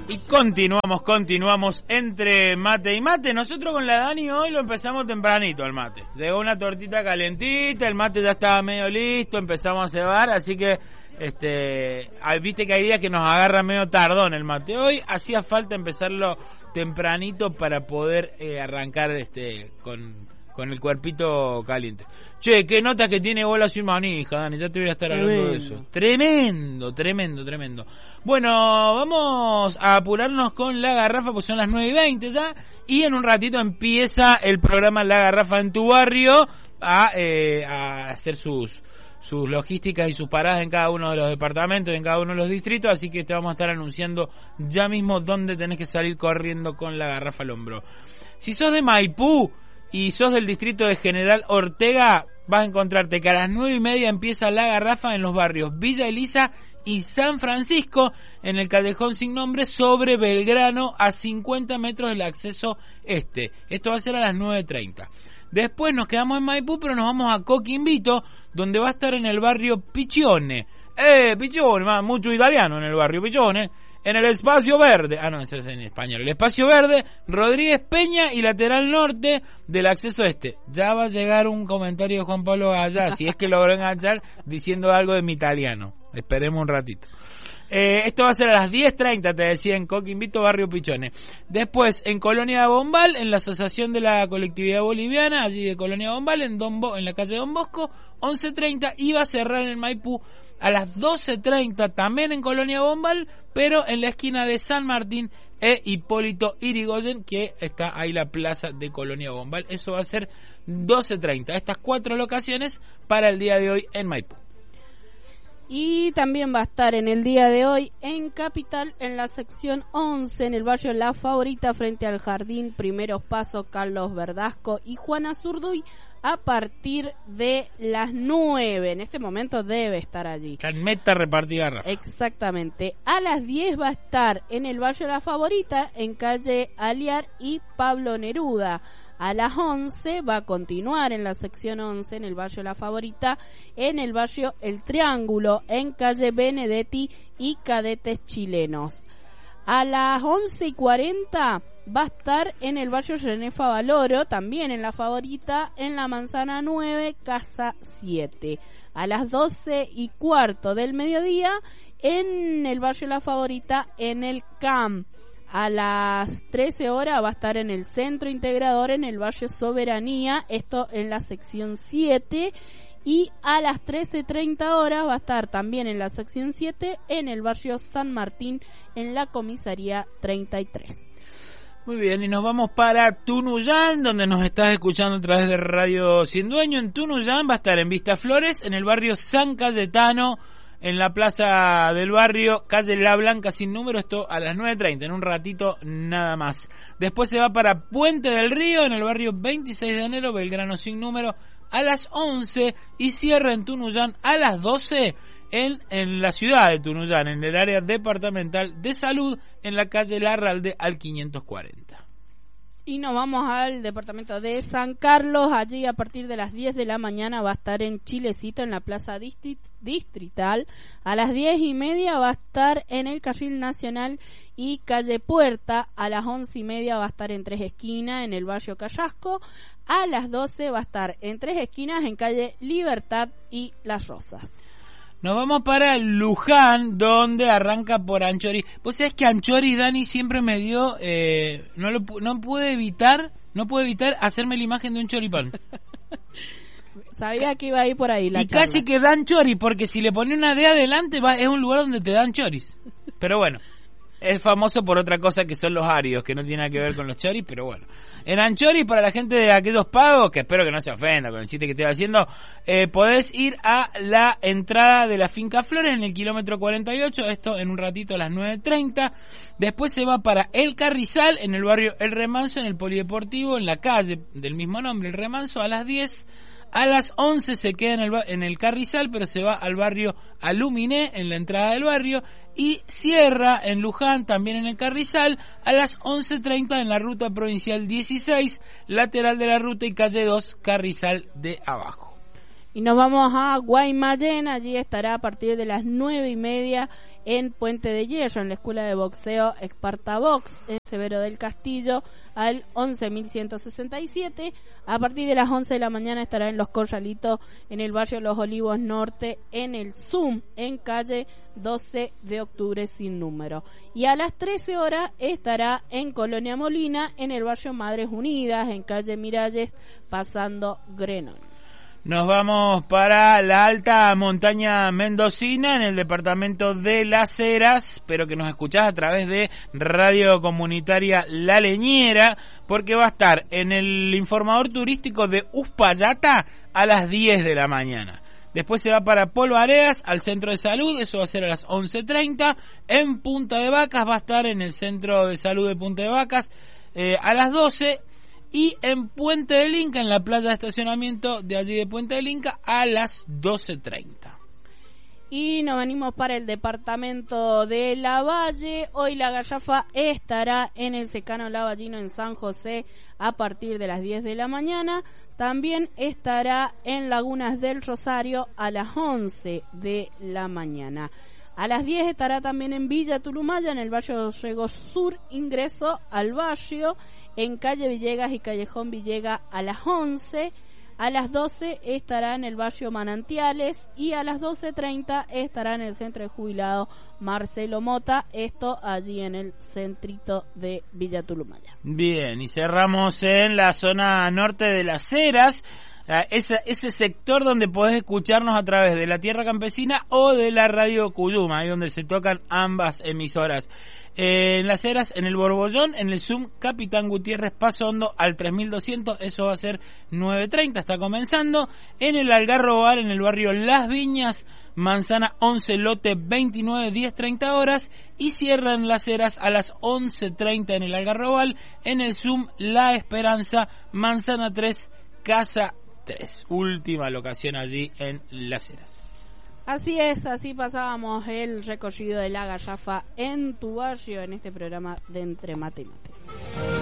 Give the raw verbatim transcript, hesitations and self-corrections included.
Y continuamos, continuamos entre mate y mate. Nosotros con la Dani hoy lo empezamos tempranito el mate. Llegó una tortita calentita, el mate ya estaba medio listo, empezamos a cebar, así que este, viste que hay días que nos agarra medio tardón el mate. Hoy hacía falta empezarlo tempranito para poder eh, arrancar este con, con el cuerpito caliente. Che, qué nota que tiene bola sin manija, Dani, ya te voy a estar hablando tremendo. de eso. Tremendo, tremendo, tremendo. Bueno, vamos a apurarnos con la garrafa, pues son las nueve y veinte ya, y en un ratito empieza el programa La Garrafa en tu barrio a, eh, a hacer sus sus logísticas y sus paradas en cada uno de los departamentos, en cada uno de los distritos, así que te vamos a estar anunciando ya mismo dónde tenés que salir corriendo con la garrafa al hombro. Si sos de Maipú y sos del distrito de General Ortega, vas a encontrarte que a las nueve y media empieza la garrafa en los barrios Villa Elisa y San Francisco, en el callejón sin nombre sobre Belgrano, a cincuenta metros del acceso este. Esto va a ser a las nueve treinta. Después nos quedamos en Maipú, pero nos vamos a Coquimbito, donde va a estar en el barrio Piccione. Eh, Piccione, más mucho italiano en el barrio Piccione. En el Espacio Verde, ah no, eso es en español, el Espacio Verde, Rodríguez Peña y lateral norte del acceso este. Ya va a llegar un comentario de Juan Pablo Gallá, si es que logró enganchar, diciendo algo de mi italiano. Esperemos un ratito. Eh, esto va a ser a las diez treinta, te decía, en Coquimbito, barrio Pichone. Después, en Colonia Bombal, en la Asociación de la Colectividad Boliviana, allí de Colonia Bombal, en, Don Bo, en la calle Don Bosco, once treinta, y va a cerrar en el Maipú a las doce treinta, también en Colonia Bombal, pero en la esquina de San Martín e Hipólito Yrigoyen, que está ahí la plaza de Colonia Bombal. Eso va a ser doce treinta. Estas cuatro locaciones para el día de hoy en Maipú. Y también va a estar en el día de hoy en Capital, en la sección once, en el barrio La Favorita, frente al Jardín Primeros Pasos, Carlos Verdasco y Juana Zurduy, a partir de las nueve. En este momento debe estar allí. Calmeta repartida, Rafa. Exactamente. A las diez va a estar en el barrio La Favorita, en calle Aliar y Pablo Neruda. A las once va a continuar en la sección once, en el barrio La Favorita, en el barrio El Triángulo, en calle Benedetti y Cadetes Chilenos. A las once y cuarenta va a estar en el barrio René Favaloro, también en La Favorita, en la Manzana nueve, casa siete. A las doce y cuarto del mediodía, en el barrio La Favorita, en el C A M. A las trece horas va a estar en el Centro Integrador, en el barrio Soberanía, esto en la sección siete. Y a las trece treinta horas va a estar también en la sección siete, en el barrio San Martín, en la comisaría treinta y tres. Muy bien, y nos vamos para Tunuyán, donde nos estás escuchando a través de Radio Sin Dueño. En Tunuyán va a estar en Vista Flores, en el barrio San Cayetano, en la plaza del barrio, calle La Blanca sin número, esto a las nueve treinta, en un ratito nada más. Después se va para Puente del Río, en el barrio veintiséis de enero, Belgrano sin número, a las once, y cierra en Tunuyán a las doce, en, en la ciudad de Tunuyán, en el área departamental de salud, en la calle Larralde al quinientos cuarenta. Y nos vamos al departamento de San Carlos. Allí a partir de las diez de la mañana va a estar en Chilecito, en la plaza distrit- distrital. A las diez y media va a estar en el Carril Nacional y calle Puerta. A las once y media va a estar en Tres Esquinas, en el barrio Carrasco. A las doce va a estar en Tres Esquinas, en calle Libertad y Las Rosas. Nos vamos para Luján, donde arranca por Anchori. Vos sabés que Anchori, Dani, siempre me dio, eh, no lo no pude evitar, no pude evitar hacerme la imagen de un choripán. Sabía que iba a ir por ahí la Y charla. casi que dan chori, porque si le pone una D adelante, va, es un lugar donde te dan choris. Pero bueno, es famoso por otra cosa que son los áridos, que no tiene nada que ver con los choris, pero bueno. En Anchori, para la gente de aquellos pagos, que espero que no se ofenda con el chiste que estoy haciendo, eh, podés ir a la entrada de la Finca Flores en el kilómetro cuarenta y ocho, esto en un ratito a las nueve treinta. Después se va para El Carrizal, en el barrio El Remanso, en el Polideportivo, en la calle del mismo nombre, El Remanso, a las diez. A las once se queda en el, en el Carrizal, pero se va al barrio Aluminé, en la entrada del barrio, y cierra en Luján, también en el Carrizal, a las once treinta en la ruta provincial dieciséis, lateral de la ruta y calle dos, Carrizal de abajo. Y nos vamos a Guaymallén, allí estará a partir de las nueve y media en Puente de Hierro, en la Escuela de Boxeo Esparta Box, en Severo del Castillo, al once mil ciento sesenta y siete. A partir de las once de la mañana estará en Los Corralitos, en el barrio Los Olivos Norte, en el Zoom, en calle doce de octubre sin número. Y a las trece horas estará en Colonia Molina, en el barrio Madres Unidas, en calle Miralles, pasando Grenón. Nos vamos para la alta montaña mendocina, en el departamento de Las Heras, pero que nos escuchás a través de Radio Comunitaria La Leñera, porque va a estar en el informador turístico de Uspallata a las diez de la mañana. Después se va para Polvareas, al centro de salud, eso va a ser a las once treinta. En Punta de Vacas va a estar en el centro de salud de Punta de Vacas eh, a las doce. Y en Puente del Inca, en la playa de estacionamiento de allí de Puente del Inca, a las doce treinta. Y nos venimos para el departamento de Lavalle. Hoy la Gallafa estará en el Secano Lavallino en San José a partir de las diez de la mañana. También estará en Lagunas del Rosario a las once de la mañana. A las diez estará también en Villa Turumaya, en el barrio Rego Sur, ingreso al barrio, en calle Villegas y Callejón Villega a las once. A las doce estará en el barrio Manantiales y a las doce treinta estará en el centro de jubilados Marcelo Mota, esto allí en el centrito de Villa Turumaya. Bien, y cerramos en la zona norte de Las Heras, ese, ese sector donde podés escucharnos a través de la Tierra Campesina o de la Radio Cuyuma, ahí donde se tocan ambas emisoras. Eh, en Las Heras, en el Borbollón, en el Zoom Capitán Gutiérrez Paso Hondo al tres mil doscientos, eso va a ser nueve treinta, está comenzando. En el Algarrobal, en el barrio Las Viñas, Manzana once, lote veintinueve, diez treinta horas, y cierran Las Heras a las once treinta en el Algarrobal, en el Zoom La Esperanza, Manzana tres, Casa tres, última locación allí en Las Heras. Así es, así pasábamos el recorrido de la Gallafa en tu barrio en este programa de Entre Mate y Mate.